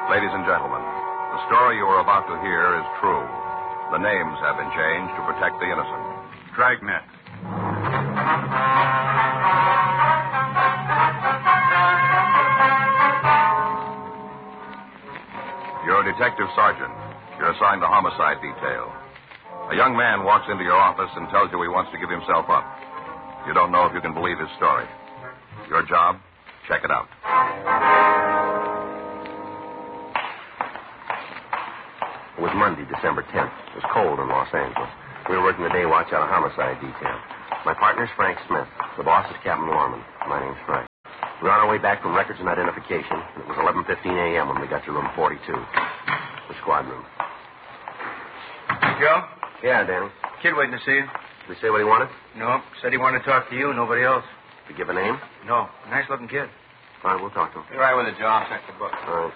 Ladies and gentlemen, the story you are about to hear is true. The names have been changed to protect the innocent. Dragnet. You're a detective sergeant. You're assigned the homicide detail. A young man walks into your office and tells you he wants to give himself up. You don't know if you can believe his story. Your job? Check it out. It was Monday, December 10th. It was cold in Los Angeles. We were working the day watch out of homicide detail. My partner's Frank Smith. The boss is Captain Lorman. My name's Frank. We were on our way back from records and identification. It was 11:15 a.m. when we got to room 42, the squad room. Joe? Yeah, Danny. Kid waiting to see you. Did he say what he wanted? No, said he wanted to talk to you, nobody else. Did he give a name? No, nice-looking kid. All right, we'll talk to him. Be right with it, Joe. I'll check the book.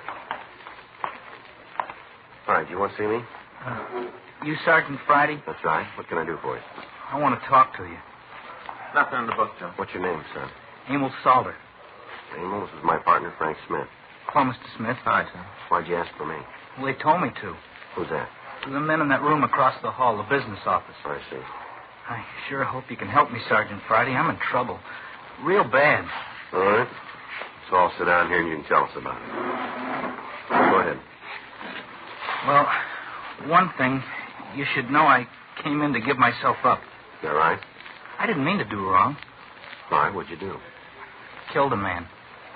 All right, do you want to see me? You Sergeant Friday? That's right. What can I do for you? I want to talk to you. Nothing in the book, Joe. What's your name, son? Emil Salter. Emil, this is my partner, Frank Smith. Hello, Mr. Smith. Hi, sir. Why'd you ask for me? Well, they told me to. Who's that? The men in that room across the hall, the business office. I see. I sure hope you can help me, Sergeant Friday. I'm in trouble. Real bad. All right. So I'll sit down here and you can tell us about it. Go ahead. Well, one thing, you should know I came in to give myself up. Is that right? I didn't mean to do wrong. Why? What'd you do? Killed a man.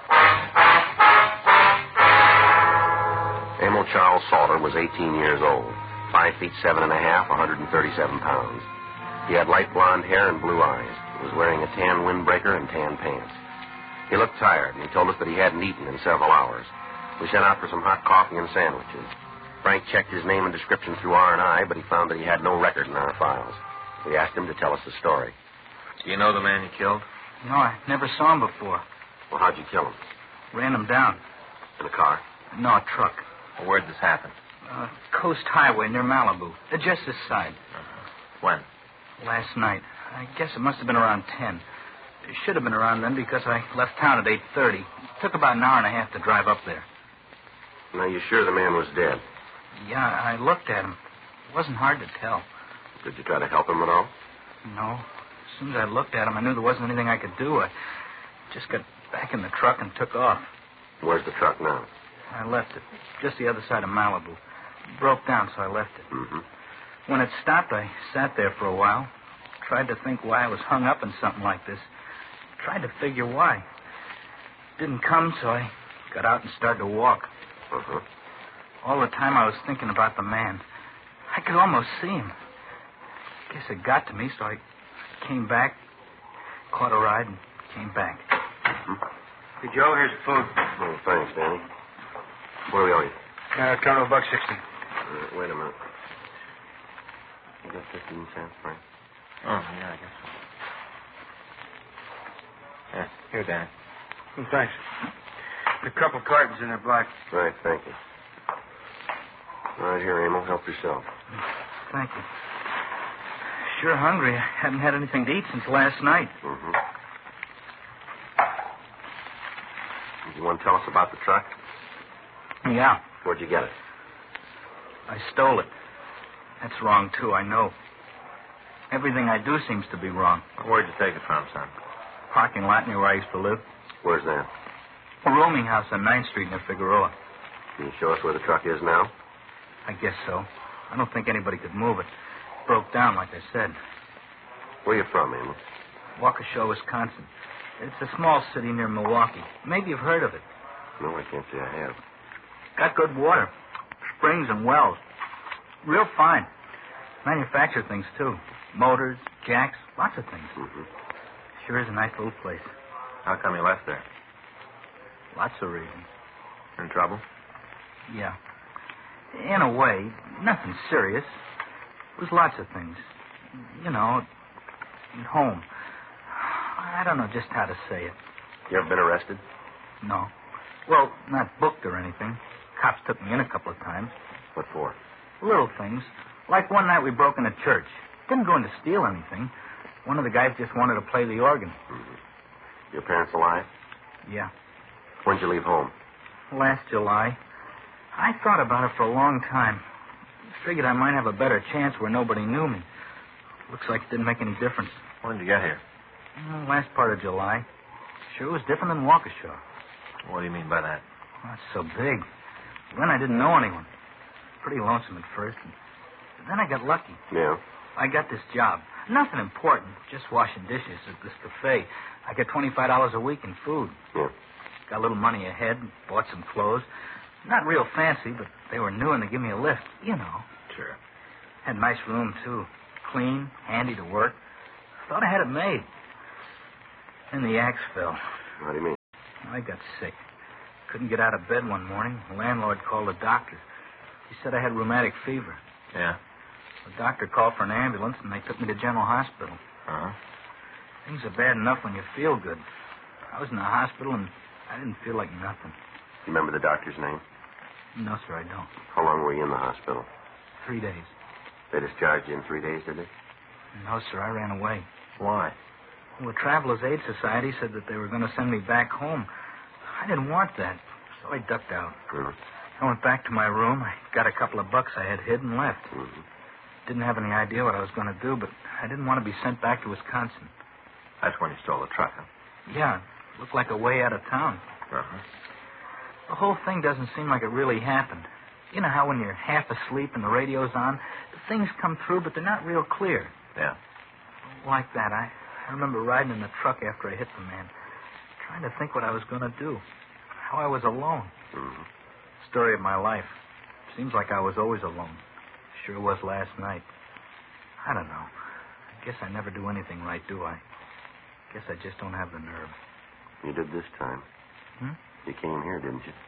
Emil Charles Salter was 18 years old, 5 feet 7.5, 137 pounds. He had light blonde hair and blue eyes. He was wearing a tan windbreaker and tan pants. He looked tired, and he told us that he hadn't eaten in several hours. We sent out for some hot coffee and sandwiches. Frank checked his name and description through R&I, but he found that he had no record in our files. We asked him to tell us the story. Do you know the man you killed? No, I never saw him before. Well, how'd you kill him? Ran him down. In a car? No, a truck. Well, where'd this happen? Coast Highway near Malibu. Just this side. When? Last night. I guess it must have been around 10. It should have been around then because I left town at 8:30. It took about an hour and a half to drive up there. Now, you sure the man was dead? Yeah, I looked at him. It wasn't hard to tell. Did you try to help him at all? No. As soon as I looked at him, I knew there wasn't anything I could do. I just got back in the truck and took off. Where's the truck now? I left it just the other side of Malibu. It broke down, so I left it. Mm-hmm. When it stopped, I sat there for a while. Tried to think why I was hung up in something like this. Tried to figure why. Didn't come, so I got out and started to walk. Uh-huh. All the time I was thinking about the man. I could almost see him. Guess it got to me, so I came back, caught a ride, and came back. Mm-hmm. Hey, Joe, here's the food. Oh, thanks, Danny. Where are we going? Colonel $1.60. Wait a minute. You got 15 cents, Frank? Oh, yeah, I guess so. Yeah, here, Danny. Oh, thanks. A couple cartons in there, black. Right, thank you. All right, here, Emil. Help yourself. Thank you. Sure hungry. I hadn't had anything to eat since last night. Mm-hmm. You want to tell us about the truck? Yeah. Where'd you get it? I stole it. That's wrong, too, I know. Everything I do seems to be wrong. Where'd you take it from, son? Parking lot near where I used to live. Where's that? A rooming house on 9th Street near Figueroa. Can you show us where the truck is now? I guess so. I don't think anybody could move it. Broke down, like I said. Where are you from, Emil? Waukesha, Wisconsin. It's a small city near Milwaukee. Maybe you've heard of it. No, I can't say I have. Got good water. Springs and wells. Real fine. Manufacture things, too. Motors, jacks, lots of things. Mm-hmm. Sure is a nice little place. How come you left there? Lots of reasons. In trouble? Yeah. In a way, nothing serious. It was lots of things. You know, at home. I don't know just how to say it. You ever been arrested? No. Well, not booked or anything. Cops took me in a couple of times. What for? Little things. Like one night we broke in a church. Didn't go in to steal anything. One of the guys just wanted to play the organ. Mm-hmm. Your parents alive? Yeah. When'd you leave home? Last July. I thought about it for a long time. Figured I might have a better chance where nobody knew me. Looks like it didn't make any difference. When did you get here? Last part of July. Sure was different than Waukesha. What do you mean by that? Oh, it's so big. Then I didn't know anyone. Pretty lonesome at first. But then I got lucky. Yeah? I got this job. Nothing important. Just washing dishes at this cafe. I get $25 a week in food. Yeah. Got a little money ahead. Bought some clothes. Not real fancy, but they were new and they give me a lift. You know. Sure. Had a nice room, too. Clean, handy to work. Thought I had it made. Then the axe fell. What do you mean? I got sick. Couldn't get out of bed one morning. The landlord called a doctor. He said I had rheumatic fever. Yeah? The doctor called for an ambulance, and they took me to General Hospital. Uh-huh. Things are bad enough when you feel good. I was in the hospital, and I didn't feel like nothing. You remember the doctor's name? No, sir, I don't. How long were you in the hospital? 3 days. They discharged you in 3 days, did they? No, sir, I ran away. Why? Well, the Travelers Aid Society said that they were going to send me back home. I didn't want that, so I ducked out. Mm-hmm. I went back to my room. I got a couple of bucks I had hid and left. Mm-hmm. Didn't have any idea what I was going to do, but I didn't want to be sent back to Wisconsin. That's when you stole the truck, huh? Yeah, it looked like a way out of town. Uh-huh. The whole thing doesn't seem like it really happened. You know how when you're half asleep and the radio's on, the things come through, but they're not real clear. Yeah. Like that. I remember riding in the truck after I hit the man, trying to think what I was going to do, how I was alone. Mm-hmm. Story of my life. Seems like I was always alone. Sure was last night. I don't know. I guess I never do anything right, do I? Guess I just don't have the nerve. You did this time. Hmm? You came here, didn't you?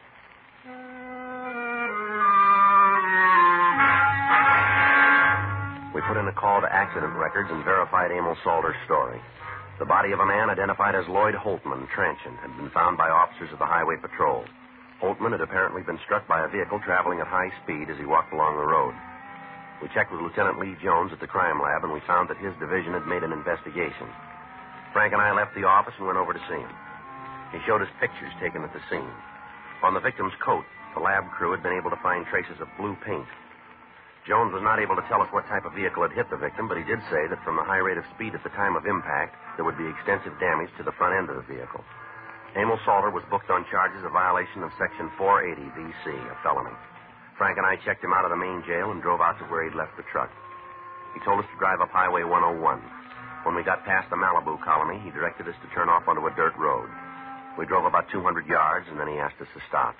We put in a call to accident records and verified Emil Salter's story. The body of a man identified as Lloyd Holtman, transient, had been found by officers of the Highway Patrol. Holtman had apparently been struck by a vehicle traveling at high speed as he walked along the road. We checked with Lieutenant Lee Jones at the crime lab, and we found that his division had made an investigation. Frank and I left the office and went over to see him. He showed us pictures taken at the scene. On the victim's coat, the lab crew had been able to find traces of blue paint. Jones was not able to tell us what type of vehicle had hit the victim, but he did say that from the high rate of speed at the time of impact, there would be extensive damage to the front end of the vehicle. Emil Salter was booked on charges of violation of Section 480 V.C., a felony. Frank and I checked him out of the main jail and drove out to where he'd left the truck. He told us to drive up Highway 101. When we got past the Malibu colony, he directed us to turn off onto a dirt road. We drove about 200 yards, and then he asked us to stop.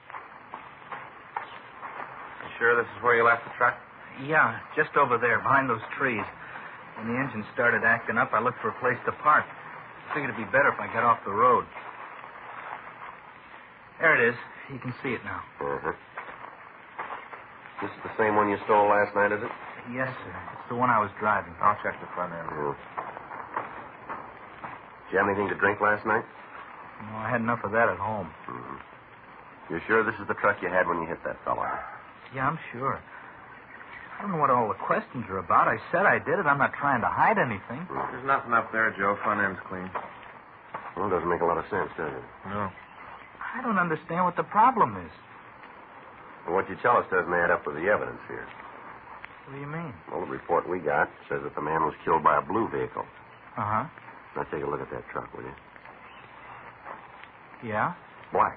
You sure this is where you left the truck? Yeah, just over there, behind those trees. When the engine started acting up, I looked for a place to park. Figured it'd be better if I got off the road. There it is. You can see it now. Uh-huh. This is the same one you stole last night, is it? Yes, sir. It's the one I was driving. I'll check the front end. Yeah. Did you have anything to drink last night? No, I had enough of that at home. Mm-hmm. You're sure this is the truck you had when you hit that fellow? Yeah, I'm sure. I don't know what all the questions are about. I said I did it. I'm not trying to hide anything. There's nothing up there, Joe. Front end's clean. Well, it doesn't make a lot of sense, does it? No. I don't understand what the problem is. Well, what you tell us doesn't add up with the evidence here. What do you mean? Well, the report we got says that the man was killed by a blue vehicle. Uh-huh. Now, take a look at that truck, will you? Yeah? Black.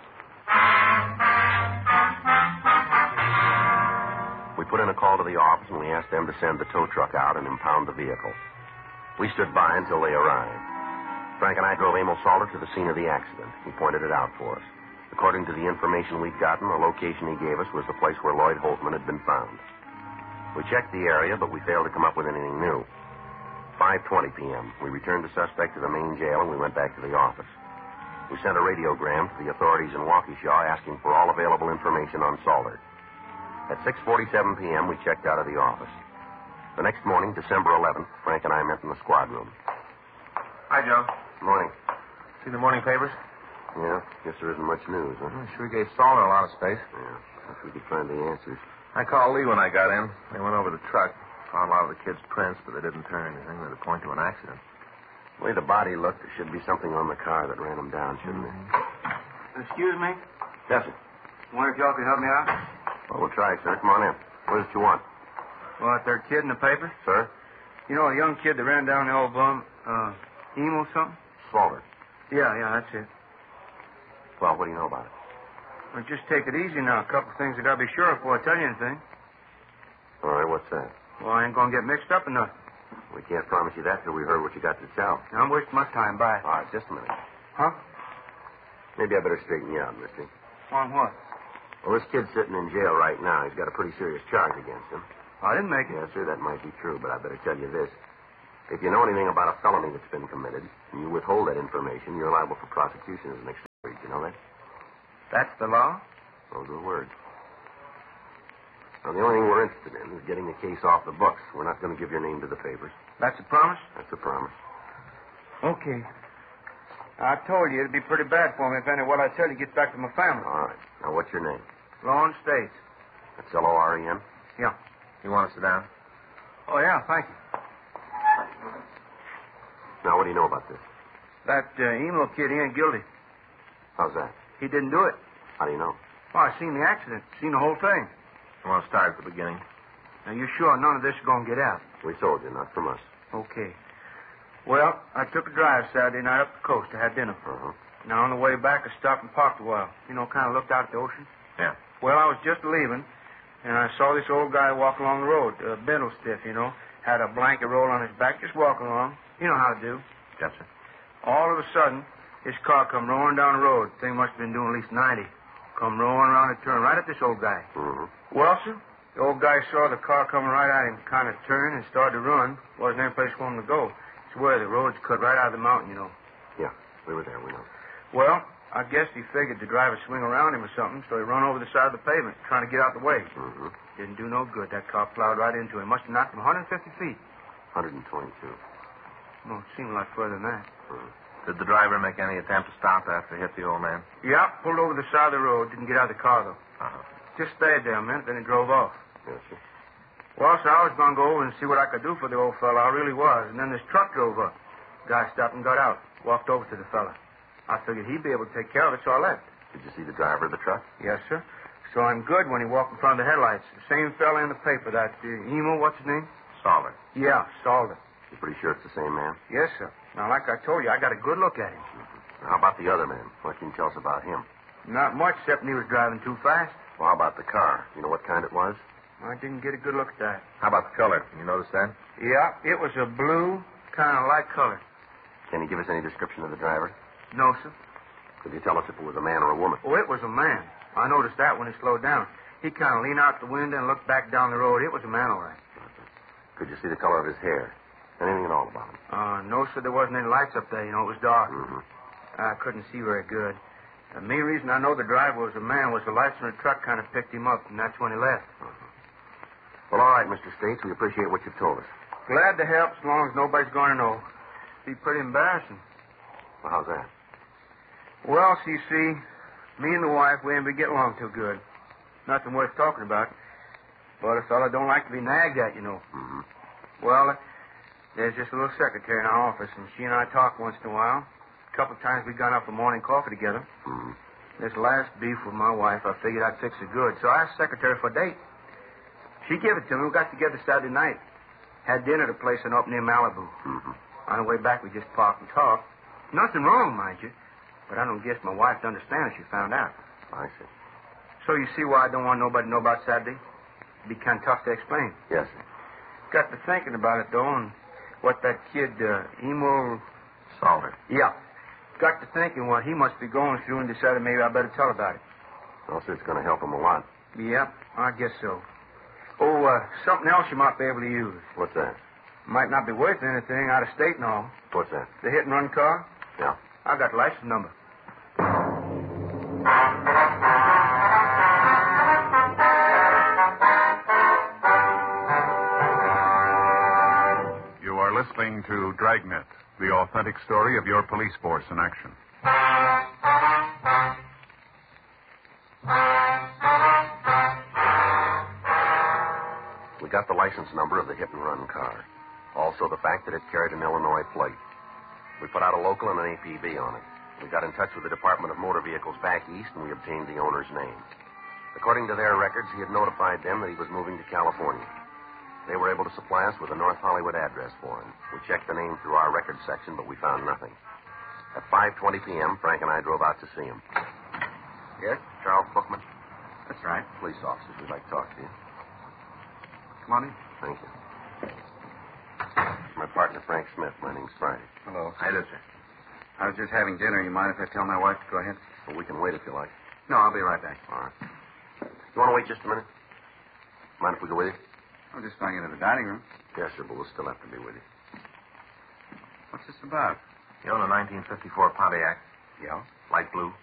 We put in a call to the office, and we asked them to send the tow truck out and impound the vehicle. We stood by until they arrived. Frank and I drove Emil Salter to the scene of the accident. He pointed it out for us. According to the information we'd gotten, the location he gave us was the place where Lloyd Holtman had been found. We checked the area, but we failed to come up with anything new. 5:20 p.m., we returned the suspect to the main jail, and we went back to the office. We sent a radiogram to the authorities in Waukesha asking for all available information on Salter. At 6:47 p.m., we checked out of the office. The next morning, December 11th, Frank and I met in the squad room. Hi, Joe. Morning. See the morning papers? Yeah, guess there isn't much news, huh? Sure gave Salter a lot of space. Yeah, if we could find the answers. I called Lee when I got in. They went over the truck, found a lot of the kid's prints, but they didn't turn anything that would point to an accident. The way the body looked, there should be something on the car that ran him down, shouldn't there? Excuse me? Yes, sir. Wonder if y'all could help me out? Well, we'll try, sir. Come on in. What is it you want? What, that kid in the paper? Sir? You know, a young kid that ran down the old bum, Emo something? Slaughter. Yeah, that's it. Well, what do you know about it? Well, just take it easy now. A couple of things I gotta be sure of before I tell you anything. All right, what's that? Well, I ain't gonna get mixed up in nothing. We can't promise you that till we heard what you got to tell. Now, I'm wasting my time. Bye. All right, just a minute. Huh? Maybe I better straighten you out, mister. On what? Well, this kid's sitting in jail right now. He's got a pretty serious charge against him. I didn't make it. Yes, sir, that might be true, but I better tell you this. If you know anything about a felony that's been committed, and you withhold that information, you're liable for prosecution as an extra. You know that? That's the law? Those are the words. Now, the only thing we're interested in is getting the case off the books. We're not going to give your name to the papers. That's a promise? That's a promise. Okay. I told you it'd be pretty bad for me if any of what I tell you gets back to my family. All right. Now, what's your name? Lawrence States. That's Loren? Yeah. You want to sit down? Oh, yeah, thank you. Now, what do you know about this? That emo kid, he ain't guilty. How's that? He didn't do it. How do you know? Oh, I seen the accident. Seen the whole thing. You want to start at the beginning? Now, you sure none of this is going to get out? We told you, not from us. Okay. Well, I took a drive Saturday night up the coast. I had dinner. Uh-huh. Now, on the way back, I stopped and parked a while. You know, kind of looked out at the ocean. Yeah. Well, I was just leaving, and I saw this old guy walk along the road, bendle stiff, you know. Had a blanket roll on his back, just walking along. You know how to do. Gotcha. All of a sudden, this car come roaring down the road. Thing must have been doing at least 90. Come roaring around and turned right at this old guy. Mm-hmm. Well, sir, the old guy saw the car coming right at him, kind of turned and started to run. Wasn't any place for him to go. It's where the road's cut right out of the mountain, you know. Yeah, we were there, we know. Well, I guess he figured the driver swing around him or something, so he run over the side of the pavement, trying to get out the way. Mm-hmm. Didn't do no good. That car plowed right into him. Must have knocked him 150 feet. 122. Well, it seemed a lot further than that. Mm-hmm. Did the driver make any attempt to stop after he hit the old man? Yeah, pulled over the side of the road. Didn't get out of the car, though. Uh-huh. Just stayed there a minute, then he drove off. Yes, sir. Well, so I was going to go over and see what I could do for the old fella. I really was. And then this truck drove up. Guy stopped and got out. Walked over to the fella. I figured he'd be able to take care of it, so I left. Did you see the driver of the truck? Yes, sir. So I'm good when he walked in front of the headlights. The same fella in the paper, that Emo, what's his name? Solid. Yeah, Salter. You're pretty sure it's the same man? Yes, sir. Now, like I told you, I got a good look at him. How about the other man? What can you tell us about him? Not much, except he was driving too fast. Well, how about the car? You know what kind it was? I didn't get a good look at that. How about the color? You notice that? Yeah, it was a blue, kind of light color. Can you give us any description of the driver? No, sir. Could you tell us if it was a man or a woman? Oh, it was a man. I noticed that when he slowed down. He kind of leaned out the window and looked back down the road. It was a man, all right. Could you see the color of his hair? Anything at all about him? No, sir, there wasn't any lights up there. You know, it was dark. Mm-hmm. I couldn't see very good. The main reason I know the driver was a man was the lights from the truck kind of picked him up, and that's when he left. Well, all right, Mr. States. We appreciate what you've told us. Glad to help as long as nobody's going to know. Be pretty embarrassing. Well, how's that? Well, so you see, me and the wife, we ain't been getting along too good. Nothing worth talking about. But a fellow don't like to be nagged at, you know. Mm-hmm. Well, there's just a little secretary in our office, and she and I talk once in a while. A couple of times we got up for morning coffee together. Mm-hmm. This last beef with my wife, I figured I'd fix it good. So I asked the secretary for a date. She gave it to me. We got together Saturday night. Had dinner at a place up near Malibu. Mm-hmm. On the way back, we just parked and talked. Nothing wrong, mind you. But I don't guess my wife would understand if she found out. I see. So you see why I don't want nobody to know about Saturday? It'd be kind of tough to explain. Yes, sir. Got to thinking about it, though, and what that kid, Emo... Solder. Yeah. Got to thinking what he must be going through and decided maybe I better tell about it. Also, it's going to help him a lot. Yep, I guess so. Oh, something else you might be able to use. What's that? Might not be worth anything out of state and all. What's that? The hit-and-run car? Yeah. I got the license number. You are listening to Dragnet, the authentic story of your police force in action. We got the license number of the hit-and-run car. Also the fact that it carried an Illinois plate. We put out a local and an APB on it. We got in touch with the Department of Motor Vehicles back east, and we obtained the owner's name. According to their records, he had notified them that he was moving to California. They were able to supply us with a North Hollywood address for him. We checked the name through our records section, but we found nothing. At 5:20 p.m., Frank and I drove out to see him. Yes, Charles Bookman? That's right. Police officers, we'd like to talk to you. Come on in. Thank you. My partner, Frank Smith. My name's Friday. Hello. Hi there, sir. I was just having dinner. You mind if I tell my wife to go ahead? Well, we can wait if you like. No, I'll be right back. All right. You want to wait just a minute? Mind if we go with you? I'm just going into the dining room. Yes, sir, but we'll still have to be with you. What's this about? You own a 1954 Pontiac, Yeah. light blue.